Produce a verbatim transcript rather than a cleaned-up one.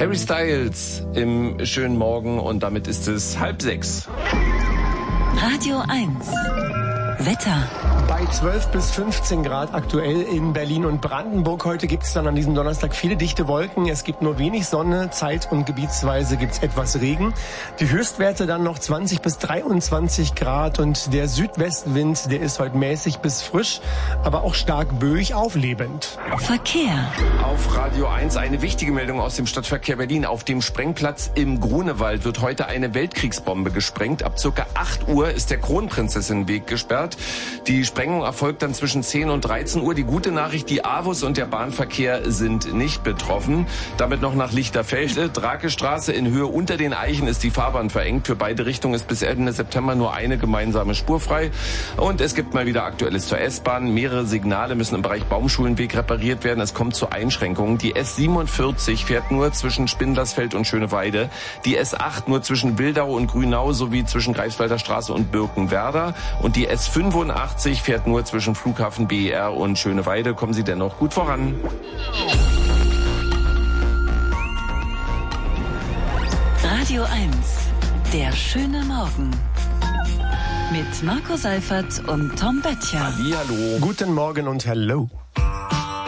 Harry Styles im schönen Morgen und damit ist es halb sechs. Radio eins. Wetter. Bei zwölf bis fünfzehn Grad aktuell in Berlin und Brandenburg. Heute gibt es dann an diesem Donnerstag viele dichte Wolken. Es gibt nur wenig Sonne, zeit- und gebietsweise gibt es etwas Regen. Die Höchstwerte dann noch zwanzig bis dreiundzwanzig Grad und der Südwestwind, der ist heute mäßig bis frisch, aber auch stark böig auflebend. Verkehr. Auf Radio eins eine wichtige Meldung aus dem Stadtverkehr Berlin. Auf dem Sprengplatz im Grunewald wird heute eine Weltkriegsbombe gesprengt. Ab circa acht Uhr ist der Kronprinzessin-Weg gesperrt. Die Sprengung erfolgt dann zwischen zehn und dreizehn Uhr. Die gute Nachricht, die A W U S und der Bahnverkehr sind nicht betroffen. Damit noch nach Lichterfelde. Drakestraße in Höhe unter den Eichen ist die Fahrbahn verengt. Für beide Richtungen ist bis Ende September nur eine gemeinsame Spur frei. Und es gibt mal wieder Aktuelles zur S-Bahn. Mehrere Signale müssen im Bereich Baumschulenweg repariert werden. Es kommt zu Einschränkungen. Die S siebenundvierzig fährt nur zwischen Spindlersfeld und Schöneweide. Die S acht nur zwischen Wildau und Grünau sowie zwischen Greifswalder Straße und Birkenwerder. Und die S fünfundachtzig fährt nur zwischen Flughafen B E R und Schöneweide. Kommen Sie dennoch gut voran. Radio eins. Der schöne Morgen. Mit Marco Seifert und Tom Böttcher. Hallihallo. Guten Morgen und hello.